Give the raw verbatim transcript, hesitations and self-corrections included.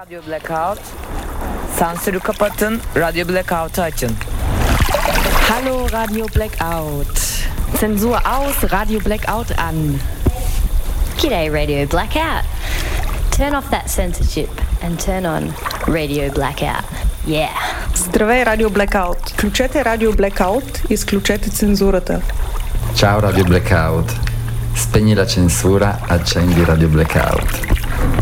Radio Blackout. Sansürü kapatın, Radio Blackout'u açın. Hallo Radio Blackout. Zensur aus, Radio Blackout an. G'day Radio Blackout. Turn off that censorship and turn on Radio Blackout. Yeah. Здравей, Radio Blackout. Включете Radio Blackout, изключете цензурата. Ciao Radio Blackout. Spegni la censura, accendi Radio Blackout.